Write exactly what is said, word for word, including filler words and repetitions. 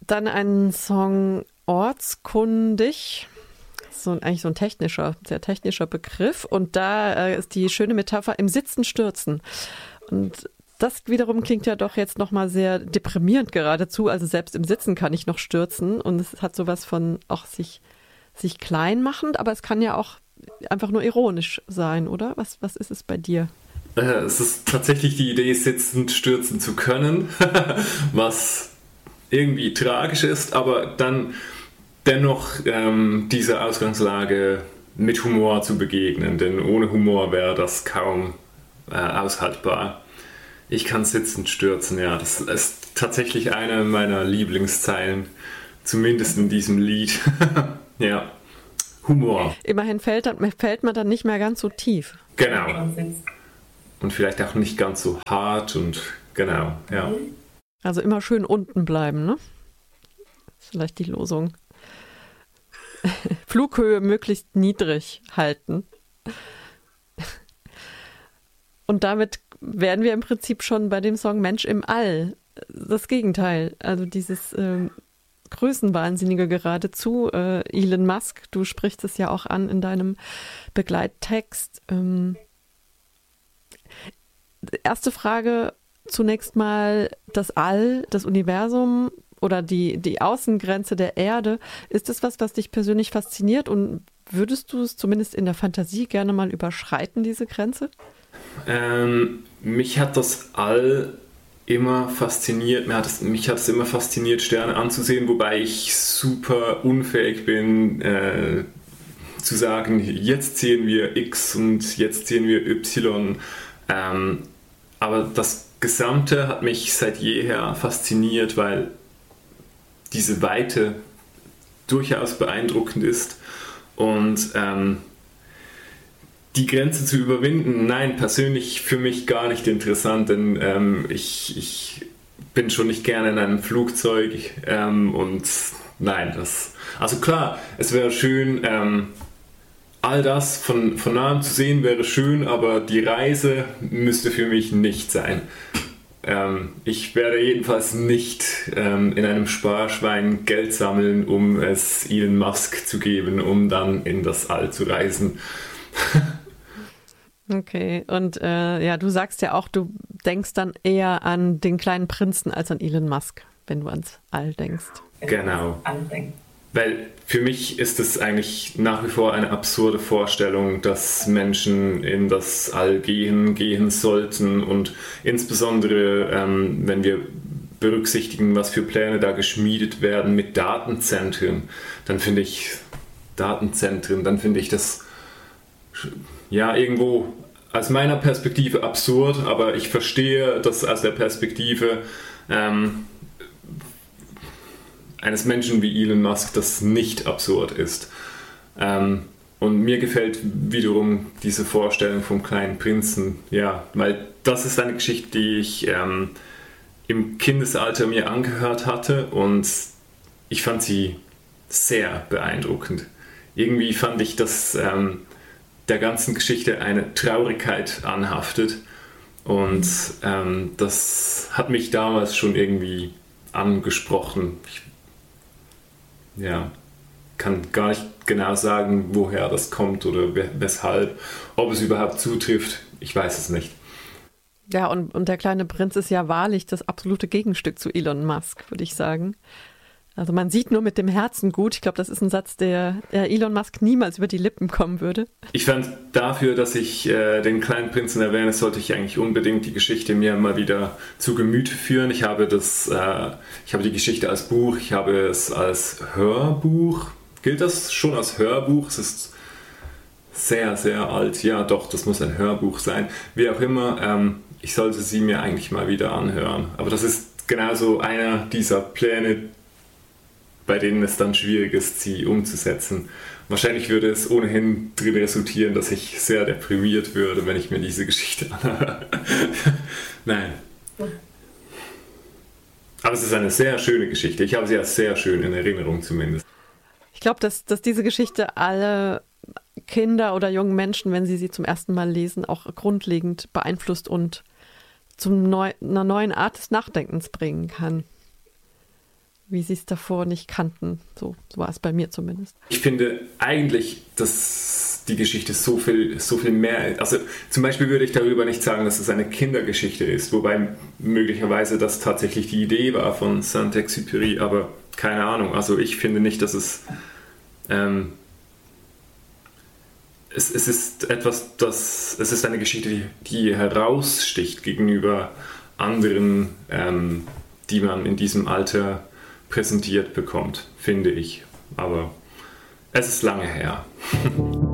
Dann ein Song Ortskundig. So ein, eigentlich so ein technischer, sehr technischer Begriff. Und da äh, ist die schöne Metapher im Sitzen stürzen. Und das wiederum klingt ja doch jetzt nochmal sehr deprimierend geradezu. Also selbst im Sitzen kann ich noch stürzen. Und es hat sowas von auch sich, sich klein machend, aber es kann ja auch einfach nur ironisch sein, oder? Was, was ist es bei dir? Äh, es ist tatsächlich die Idee, sitzend stürzen zu können, was irgendwie tragisch ist, aber dann dennoch ähm, dieser Ausgangslage mit Humor zu begegnen, denn ohne Humor wäre das kaum äh, aushaltbar. Ich kann sitzend stürzen, ja, das ist tatsächlich eine meiner Lieblingszeilen, zumindest in diesem Lied. Ja, Humor. Immerhin fällt, fällt man dann nicht mehr ganz so tief. Genau. Und vielleicht auch nicht ganz so hart und genau, ja. Also immer schön unten bleiben, ne? Das ist vielleicht die Losung. Flughöhe möglichst niedrig halten. Und damit wären wir im Prinzip schon bei dem Song Mensch im All. Das Gegenteil. Also dieses ähm, Größenwahnsinnige geradezu. Äh, Elon Musk, du sprichst es ja auch an in deinem Begleittext. Ähm, erste Frage zunächst mal: Das All, das Universum oder die, die Außengrenze der Erde, ist das was, was dich persönlich fasziniert, und würdest du es zumindest in der Fantasie gerne mal überschreiten, diese Grenze? Ähm, mich hat das All immer fasziniert, mich hat, es, mich hat es immer fasziniert, Sterne anzusehen, wobei ich super unfähig bin, äh, zu sagen, jetzt sehen wir X und jetzt sehen wir Y. Ähm, aber das Gesamte hat mich seit jeher fasziniert, weil diese Weite durchaus beeindruckend ist. Und ähm, die Grenze zu überwinden, nein, persönlich für mich gar nicht interessant, denn ähm, ich, ich bin schon nicht gerne in einem Flugzeug ähm, und nein, das, also klar, es wäre schön, ähm, all das von, von nahem zu sehen wäre schön, aber die Reise müsste für mich nicht sein. Ähm, ich werde jedenfalls nicht ähm, in einem Sparschwein Geld sammeln, um es Elon Musk zu geben, um dann in das All zu reisen. Okay, und äh, ja, du sagst ja auch, du denkst dann eher an den kleinen Prinzen als an Elon Musk, wenn du ans All denkst. Genau. Weil für mich ist es eigentlich nach wie vor eine absurde Vorstellung, dass Menschen in das All gehen, gehen sollten, und insbesondere, ähm, wenn wir berücksichtigen, was für Pläne da geschmiedet werden mit Datenzentren, dann finde ich Datenzentren, dann finde ich das ja irgendwo aus meiner Perspektive absurd, aber ich verstehe, dass aus der Perspektive ähm, eines Menschen wie Elon Musk das nicht absurd ist. Ähm, und mir gefällt wiederum diese Vorstellung vom kleinen Prinzen, ja, weil das ist eine Geschichte, die ich ähm, im Kindesalter mir angehört hatte, und ich fand sie sehr beeindruckend. Irgendwie fand ich, dass ähm, der ganzen Geschichte eine Traurigkeit anhaftet, und ähm, das hat mich damals schon irgendwie angesprochen. Ich ja, kann gar nicht genau sagen, woher das kommt oder weshalb, ob es überhaupt zutrifft, ich weiß es nicht. Ja, und, und der kleine Prinz ist ja wahrlich das absolute Gegenstück zu Elon Musk, würde ich sagen. Also man sieht nur mit dem Herzen gut. Ich glaube, das ist ein Satz, der, der Elon Musk niemals über die Lippen kommen würde. Ich fand, dafür, dass ich äh, den kleinen Prinzen erwähne, sollte ich eigentlich unbedingt die Geschichte mir mal wieder zu Gemüte führen. Ich habe, das, äh, ich habe die Geschichte als Buch, ich habe es als Hörbuch. Gilt das schon als Hörbuch? Es ist sehr, sehr alt. Ja, doch, das muss ein Hörbuch sein. Wie auch immer, ähm, ich sollte sie mir eigentlich mal wieder anhören. Aber das ist genauso einer dieser Pläne, bei denen es dann schwierig ist, sie umzusetzen. Wahrscheinlich würde es ohnehin darin resultieren, dass ich sehr deprimiert würde, wenn ich mir diese Geschichte anhöre. Nein. Aber es ist eine sehr schöne Geschichte. Ich habe sie als sehr schön in Erinnerung zumindest. Ich glaube, dass, dass diese Geschichte alle Kinder oder jungen Menschen, wenn sie sie zum ersten Mal lesen, auch grundlegend beeinflusst und zu neu, einer neuen Art des Nachdenkens bringen kann. wie sie es davor nicht kannten. So, so war es bei mir zumindest. Ich finde eigentlich, dass die Geschichte so viel, so viel mehr, also zum Beispiel würde ich darüber nicht sagen, dass es eine Kindergeschichte ist, wobei möglicherweise das tatsächlich die Idee war von Saint-Exupéry, aber keine Ahnung, also ich finde nicht, dass es ähm, es, es ist etwas, das, es ist eine Geschichte, die, die heraussticht gegenüber anderen, ähm, die man in diesem Alter präsentiert bekommt, finde ich. Aber es ist lange her.